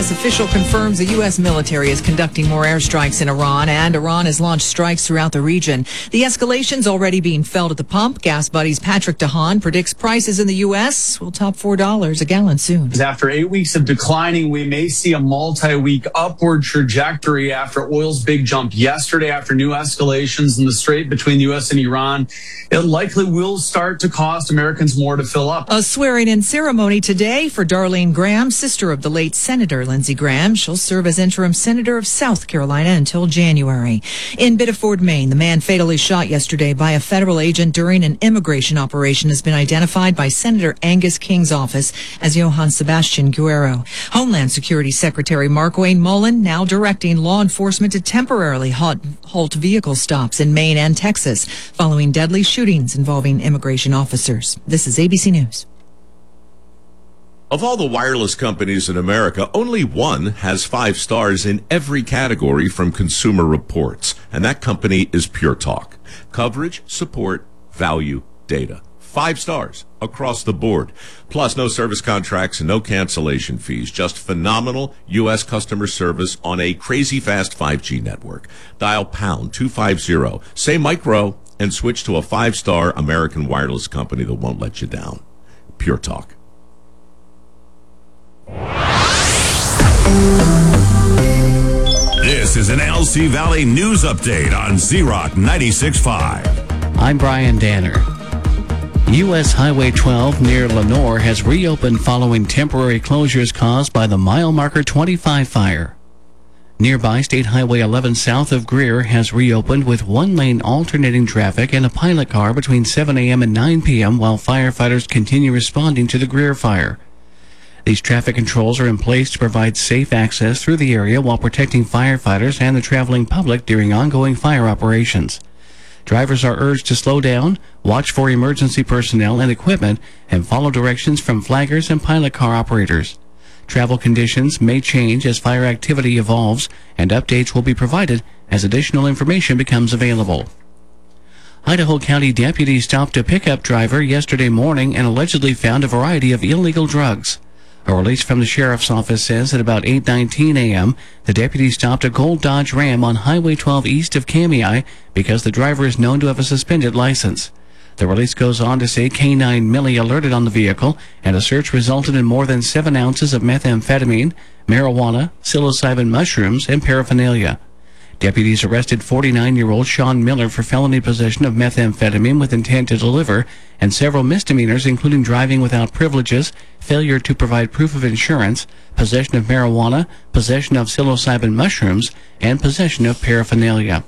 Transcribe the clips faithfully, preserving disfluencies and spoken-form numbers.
S official confirms the U S military is conducting more airstrikes in Iran, and Iran has launched strikes throughout the region. The escalation's already being felt at the pump. Gas Buddy's Patrick DeHaan predicts prices in the U S will top four dollars a gallon soon. After eight weeks of declining, we may see a multi-week upward trajectory after oil's big jump yesterday after new escalations in the strait between the U S and Iran. It likely will start to cost Americans more to fill up. A swearing-in ceremony today for Darlene Graham, sister of the late Senator Lindsey Graham. She'll serve as interim senator of South Carolina until January. In Biddeford, Maine, the man fatally shot yesterday by a federal agent during an immigration operation has been identified by Senator Angus King's office as Johann Sebastian Guerrero. Homeland Security Secretary Markwayne Mullin now directing law enforcement to temporarily halt, halt vehicle stops in Maine and Texas following deadly shootings involving immigration officers. This is A B C News. Of all the wireless companies in America, only one has five stars in every category from Consumer Reports, and that company is Pure Talk. Coverage, support, value, data. Five stars across the board. Plus, no service contracts and no cancellation fees. Just phenomenal U S customer service on a crazy fast five G network. Dial pound two fifty, say micro, and switch to a five-star American wireless company that won't let you down. Pure Talk. This is an L C Valley News Update on Z-Rock ninety-six point five. I'm Brian Danner. U S Highway twelve near Lenoir has reopened following temporary closures caused by the mile marker twenty-five fire. Nearby State Highway eleven south of Greer has reopened with one-lane alternating traffic and a pilot car between seven a.m. and nine p.m. while firefighters continue responding to the Greer fire. These traffic controls are in place to provide safe access through the area while protecting firefighters and the traveling public during ongoing fire operations. Drivers are urged to slow down, watch for emergency personnel and equipment, and follow directions from flaggers and pilot car operators. Travel conditions may change as fire activity evolves, and updates will be provided as additional information becomes available. Idaho County deputies stopped a pickup driver yesterday morning and allegedly found a variety of illegal drugs. A release from the sheriff's office says at about eight nineteen a.m., the deputy stopped a gold Dodge Ram on Highway twelve east of Kamiah because the driver is known to have a suspended license. The release goes on to say K nine Millie alerted on the vehicle, and a search resulted in more than seven ounces of methamphetamine, marijuana, psilocybin mushrooms, and paraphernalia. Deputies arrested forty-nine-year-old Sean Miller for felony possession of methamphetamine with intent to deliver, and several misdemeanors including driving without privileges, failure to provide proof of insurance, possession of marijuana, possession of psilocybin mushrooms, and possession of paraphernalia.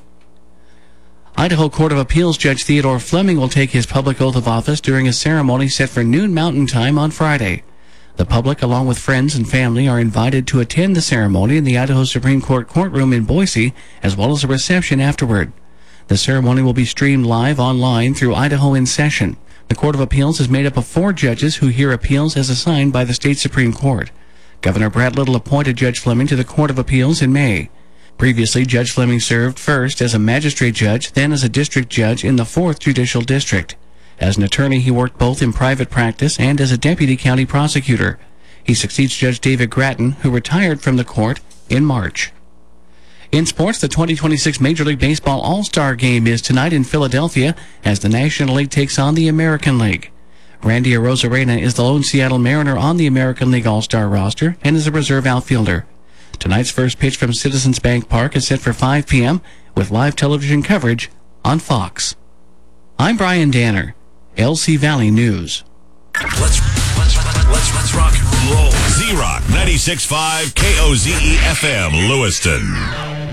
Idaho Court of Appeals Judge Theodore Fleming will take his public oath of office during a ceremony set for noon Mountain Time on Friday. The public, along with friends and family, are invited to attend the ceremony in the Idaho Supreme Court courtroom in Boise, as well as a reception afterward. The ceremony will be streamed live online through Idaho in Session. The Court of Appeals is made up of four judges who hear appeals as assigned by the state Supreme Court. Governor Brad Little appointed Judge Fleming to the Court of Appeals in May. Previously, Judge Fleming served first as a magistrate judge, then as a district judge in the fourth Judicial District. As an attorney, he worked both in private practice and as a deputy county prosecutor. He succeeds Judge David Grattan, who retired from the court in March. In sports, the twenty twenty-six Major League Baseball All-Star Game is tonight in Philadelphia as the National League takes on the American League. Randy Arozarena is the lone Seattle Mariner on the American League All-Star roster and is a reserve outfielder. Tonight's first pitch from Citizens Bank Park is set for five p.m. with live television coverage on Fox. I'm Brian Danner, L C Valley News. Let's let's let's let's rock and roll. Z-Rock ninety-six point five K O Z E F M Lewiston.